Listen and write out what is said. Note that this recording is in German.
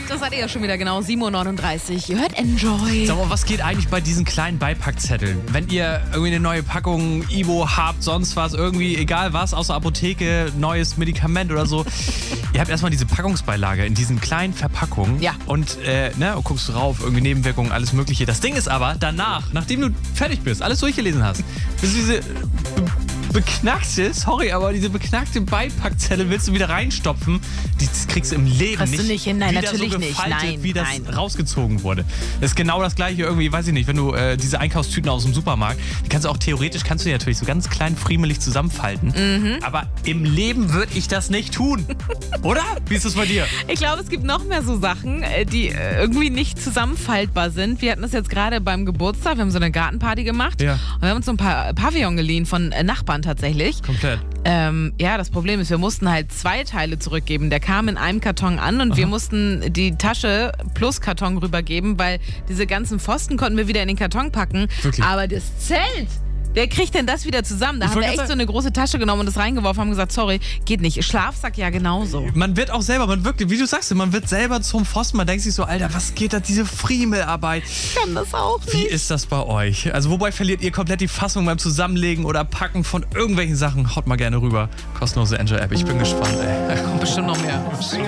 Das seid ihr ja schon wieder genau 7:39 Uhr. Ihr hört Enjoy. Sag mal, was geht eigentlich bei diesen kleinen Beipackzetteln? Wenn ihr irgendwie eine neue Packung Ibo habt, sonst was, irgendwie egal was, außer Apotheke, neues Medikament oder so. Ihr habt erstmal diese Packungsbeilage in diesen kleinen Verpackungen. Ja. Und guckst du rauf, irgendwie Nebenwirkungen, alles mögliche. Das Ding ist aber, danach, nachdem du fertig bist, alles durchgelesen hast, bist du diese diese beknackte Beipackzettel willst du wieder reinstopfen. Das kriegst du im Leben Kriegst du nicht hin. Nein, wieder natürlich so nicht. gefaltet, Nein, wie das nein. rausgezogen wurde. Das ist genau das gleiche irgendwie, weiß ich nicht, wenn du diese Einkaufstüten aus dem Supermarkt, die kannst du auch theoretisch, natürlich so ganz klein friemelig zusammenfalten. Aber im Leben würde ich das nicht tun. Oder? Wie ist das bei dir? Ich glaube, es gibt noch mehr so Sachen, die irgendwie nicht zusammenfaltbar sind. Wir hatten das jetzt gerade beim Geburtstag. Wir haben so eine Gartenparty gemacht. Ja. Und wir haben uns so ein paar Pavillon geliehen von Nachbarn tatsächlich. Komplett. Das Problem ist, wir mussten halt 2 Teile zurückgeben. Der kam in einem Karton an und wir mussten die Tasche plus Karton rübergeben, weil diese ganzen Pfosten konnten wir wieder in den Karton packen. Wirklich? Aber das Zelt, wer kriegt denn das wieder zusammen? Da haben wir echt so eine große Tasche genommen und das reingeworfen, haben gesagt, sorry, geht nicht. Schlafsack ja genauso. Man wird auch selber, wie du sagst, man wird selber zum Pfosten. Man denkt sich so, Alter, was geht da, diese Friemelarbeit? Ich kann das auch nicht. Wie ist das bei euch? Also wobei verliert ihr komplett die Fassung beim Zusammenlegen oder Packen von irgendwelchen Sachen? Haut mal gerne rüber. Kostenlose Enjoy-App. Ich bin gespannt, ey. Kommt bestimmt noch mehr.